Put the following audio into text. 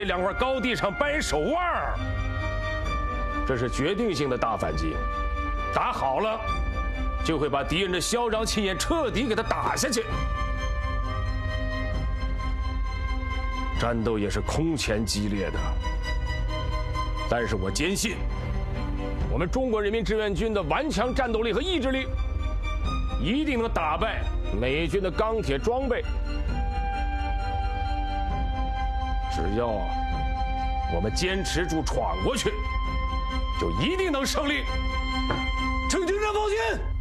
两块高地上掰手腕，这是决定性的大反击，打好了，就会把敌人的嚣张气焰彻底给他打下去。战斗也是空前激烈的，但是我坚信，我们中国人民志愿军的顽强战斗力和意志力，一定能打败美军的钢铁装备。只要我们坚持住闯过去，就一定能胜利。请军长放心。